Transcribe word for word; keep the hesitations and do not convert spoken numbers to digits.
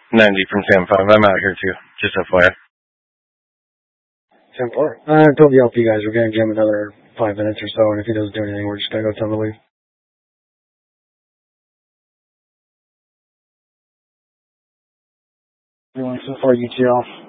ninety from Sam five. I'm out here too. Just F Y I. Sam four. I told the L P guys we're going to give him another five minutes or so, and if he doesn't do anything, we're just going to go tell him to leave. Everyone so far, U T L.